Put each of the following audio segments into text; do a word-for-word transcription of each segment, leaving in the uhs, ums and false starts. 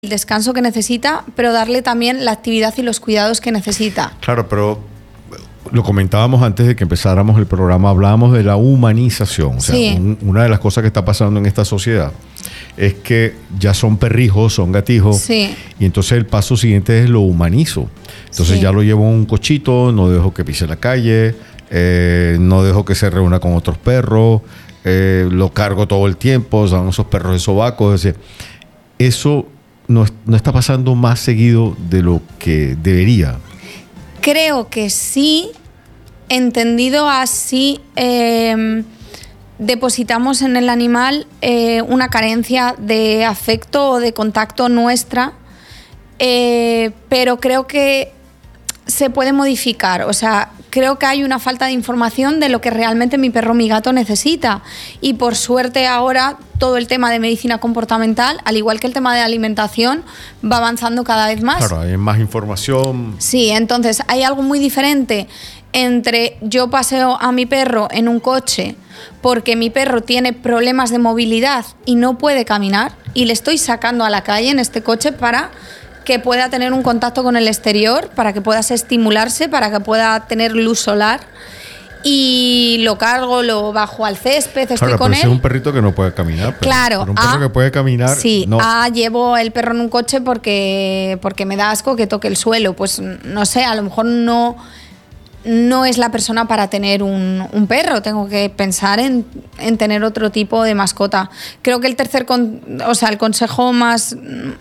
el descanso que necesita, pero darle también la actividad y los cuidados que necesita. Claro, pero lo comentábamos antes de que empezáramos el programa, hablábamos de la humanización. O sea, Sí. un, una de las cosas que está pasando en esta sociedad es que ya son perrijos, son gatijos, Sí. y entonces el paso siguiente es lo humanizo. Entonces Sí. ya lo llevo en un cochito, no dejo que pise la calle, eh, no dejo que se reúna con otros perros, eh, lo cargo todo el tiempo, son esos perros de sobaco. Es decir, eso no, no está pasando más seguido de lo que debería. Creo que sí, entendido así, eh, depositamos en el animal eh, una carencia de afecto o de contacto nuestra, eh, pero creo que se puede modificar. O sea, creo que hay una falta de información de lo que realmente mi perro o mi gato necesita. Y por suerte ahora todo el tema de medicina comportamental, al igual que el tema de alimentación, va avanzando cada vez más. Claro, hay más información. Sí, entonces hay algo muy diferente entre yo paseo a mi perro en un coche porque mi perro tiene problemas de movilidad y no puede caminar y le estoy sacando a la calle en este coche para que pueda tener un contacto con el exterior, para que pueda estimularse, para que pueda tener luz solar, y lo cargo, lo bajo al césped, estoy Claro, con pero él. es un perrito que no puede caminar. Pero, Claro, pero un perro ah, que puede caminar, sí, no. ah, llevo el perro en un coche porque, porque me da asco que toque el suelo. Pues no sé, a lo mejor no, no es la persona para tener un, un perro. Tengo que pensar en, en tener otro tipo de mascota. Creo que el tercer, con, o sea, el consejo más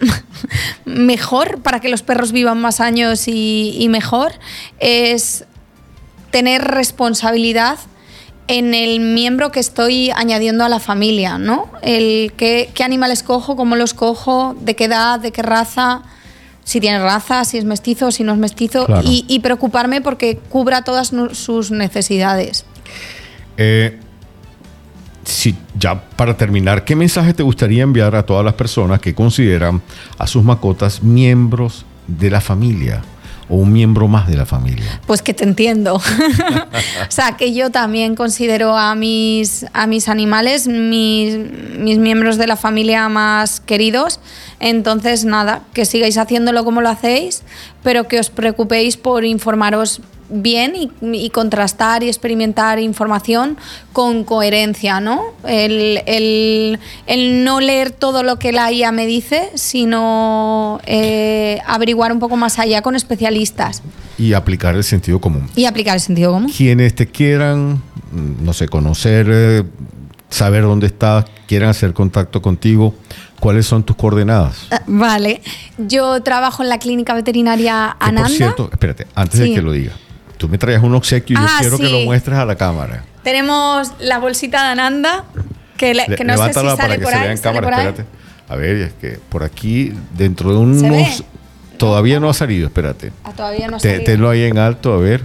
mejor para que los perros vivan más años y, y mejor es tener responsabilidad en el miembro que estoy añadiendo a la familia, ¿no? El qué, qué animales cojo, cómo los cojo, de qué edad, de qué raza, si tiene raza, si es mestizo, si no es mestizo, Claro. y, y preocuparme porque cubra todas nu- sus necesidades. Eh, sí, ya para terminar, ¿qué mensaje te gustaría enviar a todas las personas que consideran a sus mascotas miembros de la familia o un miembro más de la familia? Pues que te entiendo. O sea, que yo también considero a mis, a mis animales mis, mis miembros de la familia más queridos. Entonces, nada, que sigáis haciéndolo como lo hacéis, pero que os preocupéis por informaros bien y, y contrastar y experimentar información con coherencia, ¿no? El, el, el no leer todo lo que la I A me dice, sino eh, averiguar un poco más allá con especialistas Y aplicar el sentido común. y aplicar el sentido común. Quienes te quieran, no sé, conocer, eh, saber dónde estás, quieran hacer contacto contigo, ¿cuáles son tus coordenadas? Ah, Vale, yo trabajo en la clínica veterinaria Que, Ananda. por cierto, espérate, antes Sí. de que lo diga, tú me traes un obsequio y Ah, yo quiero sí. que lo muestres a la cámara. Tenemos la bolsita de Ananda, que, le- que no sé si Levántala para sale que por se ahí. vea en ¿Sale cámara, por ahí? espérate. A ver, es que por aquí, dentro de unos... ¿Se ve? Todavía no ha salido, espérate. Ah, todavía no Te- sale. Tenlo ahí en alto, a ver.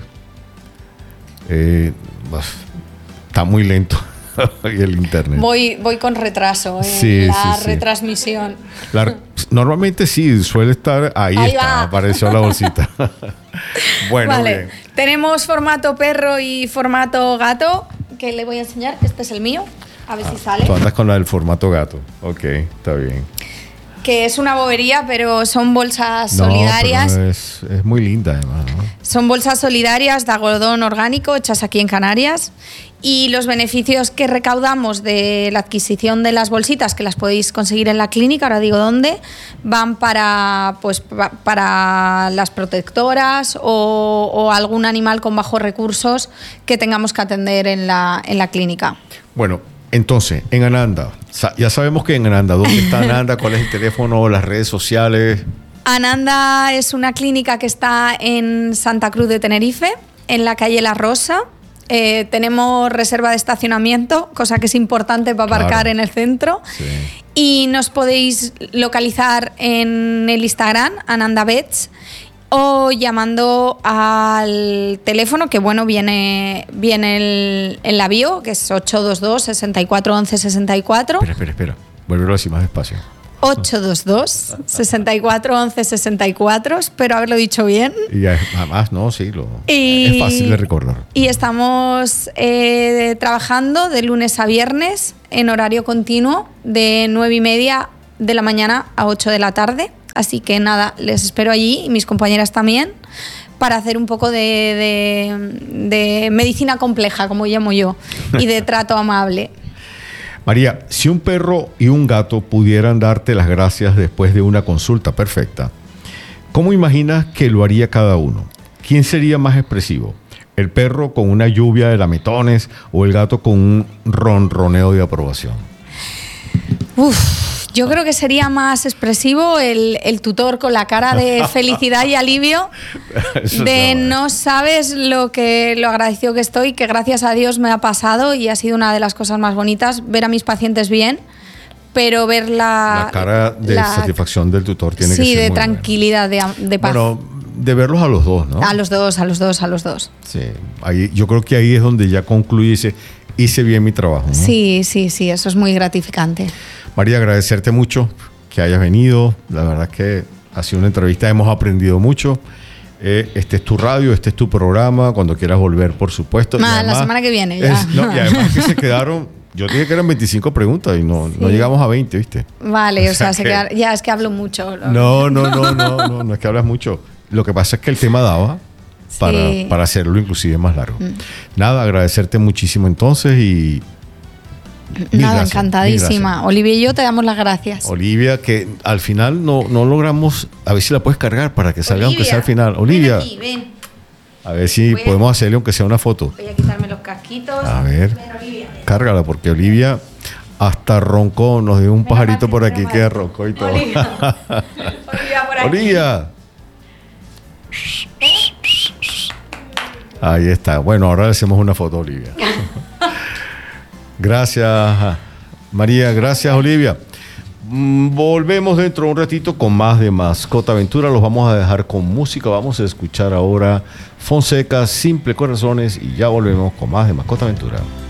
Eh, uf, está muy lento el internet. Voy, voy con retraso en Sí, la sí, sí. retransmisión. La- normalmente sí, suele estar... Ahí, Ahí está, va. apareció la bolsita. Bueno, Vale, bien. tenemos formato perro y formato gato, que le voy a enseñar. Este es el mío, a ver si sale. Tú andas con la del formato gato. Ok, está bien. Que es una bobería, pero son bolsas No, solidarias. pero es, es muy linda además, ¿no? Son bolsas solidarias de algodón orgánico hechas aquí en Canarias, y los beneficios que recaudamos de la adquisición de las bolsitas, que las podéis conseguir en la clínica, ahora digo dónde, van para, pues, pa- para las protectoras o, o algún animal con bajos recursos que tengamos que atender en la, en la clínica. Bueno, entonces, en Ananda, sa- ya sabemos que en Ananda, ¿dónde está Ananda? ¿Cuál es el teléfono, las redes sociales? Ananda es una clínica que está en Santa Cruz de Tenerife, en la calle La Rosa. Eh, tenemos reserva de estacionamiento, cosa que es importante para aparcar Claro. en el centro. Sí. Y nos podéis localizar en el Instagram, Ananda Vets, o llamando al teléfono, que bueno, viene, viene el, en la bio, que es ocho dos dos, sesenta y cuatro once sesenta y cuatro. Espera, espera, espera. Vuelve así más despacio. ocho dos dos, sesenta y cuatro once sesenta y cuatro, espero haberlo dicho bien. Y ya, además, no, sí, lo, Y- es fácil de recordar. Y estamos eh, trabajando de lunes a viernes en horario continuo de nueve y media de la mañana a ocho de la tarde. Así que nada, les espero allí y mis compañeras también para hacer un poco de, de, de medicina compleja, como llamo yo, y de trato amable. María, si un perro y un gato pudieran darte las gracias después de una consulta perfecta, ¿cómo imaginas que lo haría cada uno? ¿Quién sería más expresivo? ¿El perro con una lluvia de lametones o el gato con un ronroneo de aprobación? Uf, yo creo que sería más expresivo el, el tutor con la cara de felicidad y alivio de no sabes lo que lo agradecido que estoy, que gracias a Dios me ha pasado y ha sido una de las cosas más bonitas ver a mis pacientes bien, pero ver la... La cara de la, satisfacción del tutor tiene sí, que ser Sí, de muy tranquilidad, de, de paz. Bueno, de verlos a los dos, ¿no? A los dos, a los dos, a los dos. Sí, ahí, yo creo que ahí es donde ya concluye ese, hice bien mi trabajo, ¿no? Sí, sí, sí, eso es muy gratificante. María, agradecerte mucho que hayas venido. La verdad que ha sido una entrevista, hemos aprendido mucho. Eh, este es tu radio, este es tu programa. Cuando quieras volver, por supuesto. Ah, además, la semana que viene ya. Es, no, y además que se quedaron, yo dije que eran veinticinco preguntas y no, sí. no llegamos a veinte, ¿viste? Vale, o, o sea, sea se queda, ya es que hablo mucho. No, no, no, no, no, no es que hablas mucho. Lo que pasa es que el tema daba para, sí. para hacerlo inclusive más largo. Mm. Nada, agradecerte muchísimo entonces y... Nada, gracias, encantadísima. Olivia y yo te damos las gracias. Olivia, que al final no, no logramos, a ver si la puedes cargar para que salga, Olivia, aunque sea al final. Olivia, ven aquí, ven. A ver si voy podemos a, hacerle aunque sea una foto. Voy a quitarme los casquitos. A ver, ven, Olivia, ven. Cárgala, porque Olivia hasta roncó, nos dio un ven, pajarito por aquí que roncó y todo. Olivia, Olivia por aquí. Olivia. Ahí está. Bueno, ahora le hacemos una foto a Olivia. Gracias, María. Gracias, Olivia. Volvemos dentro de un ratito con más de Mascota Aventura. Los vamos a dejar con música. Vamos a escuchar ahora Fonseca, Simple Corazones, y ya volvemos con más de Mascota Aventura.